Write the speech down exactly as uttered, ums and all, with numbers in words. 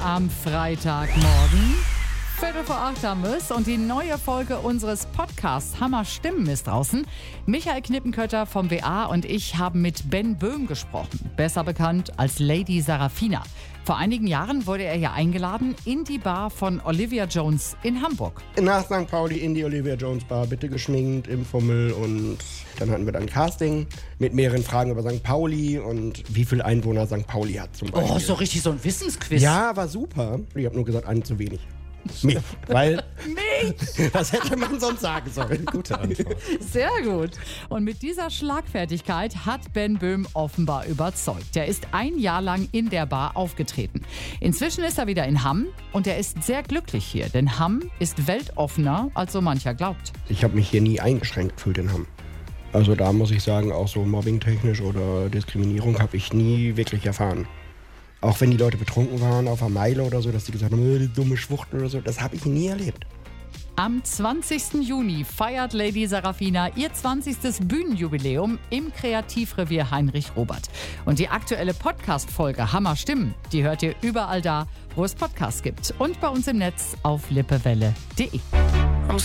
Am Freitagmorgen, Viertel vor acht haben wir es und die neue Folge unseres Podcasts Hammer Stimmen ist draußen. Michael Knippenkötter vom W A und ich haben mit Ben Böhm gesprochen, besser bekannt als Lady Sarafina. Vor einigen Jahren wurde er ja eingeladen in die Bar von Olivia Jones in Hamburg. Nach Sankt Pauli in die Olivia Jones Bar, bitte geschminkt, im Fummel, und dann hatten wir dann Casting mit mehreren Fragen über Sankt Pauli und wie viele Einwohner Sankt Pauli hat zum Beispiel. Oh, so richtig so ein Wissensquiz. Ja, war super. Ich habe nur gesagt, einen zu wenig. Mich, weil... Mich? Was hätte man sonst sagen sollen? Gute Antwort. Sehr gut. Und mit dieser Schlagfertigkeit hat Ben Böhm offenbar überzeugt. Er ist ein Jahr lang in der Bar aufgetreten. Inzwischen ist er wieder in Hamm und er ist sehr glücklich hier, denn Hamm ist weltoffener, als so mancher glaubt. Ich habe mich hier nie eingeschränkt gefühlt in Hamm. Also da muss ich sagen, auch so mobbingtechnisch oder Diskriminierung habe ich nie wirklich erfahren. Auch wenn die Leute betrunken waren auf der Meile oder so, dass die gesagt haben, die dumme Schwuchtel oder so, das habe ich nie erlebt. Am zwanzigsten Juni feiert Lady Sarafina ihr zwanzigstes Bühnenjubiläum im Kreativrevier Heinrich Robert. Und die aktuelle Podcast-Folge Hammer Stimmen, die hört ihr überall da, wo es Podcasts gibt. Und bei uns im Netz auf lippewelle punkt de.